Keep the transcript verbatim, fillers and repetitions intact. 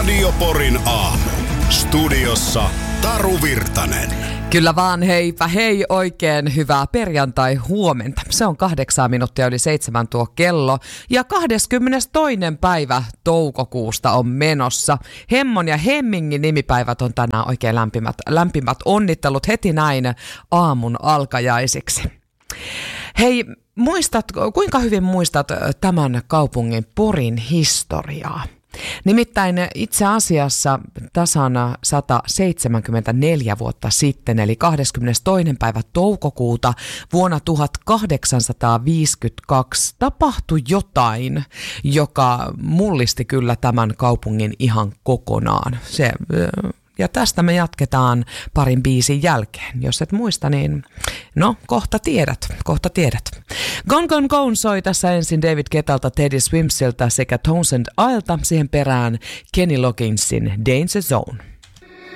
Radio Porin aamu. Studiossa Taru Virtanen. Kyllä vaan, heipä hei, oikein hyvää perjantai-huomenta. Se on kahdeksan minuuttia yli seitsemän tuo kello ja kahdeskymmenestoinen päivä toukokuusta on menossa. Hemmon ja Hemmingin nimipäivät on tänään oikein lämpimät, lämpimät onnittelut heti näin aamun alkajaisiksi. Hei, muistat, kuinka hyvin muistat tämän kaupungin Porin historiaa? Nimittäin itse asiassa tasan sata seitsemänkymmentäneljä vuotta sitten, eli kahdeskymmenestoinen päivä toukokuuta vuonna tuhatkahdeksansataaviisikymmentäkaksi tapahtui jotain, joka mullisti kyllä tämän kaupungin ihan kokonaan. Se... Ja tästä me jatketaan parin biisin jälkeen. Jos et muista, niin no, kohta tiedät, kohta tiedät. Gone Gone Gone soi tässä ensin David Guettalta, Teddy Swimsilta sekä Tones and Ielta, siihen perään Kenny Logginsin Danger Zone.